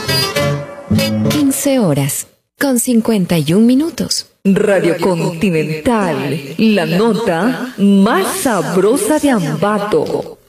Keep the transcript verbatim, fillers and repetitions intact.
quince horas con cincuenta y un minutos. Radio Continental, la nota más sabrosa de Ambato.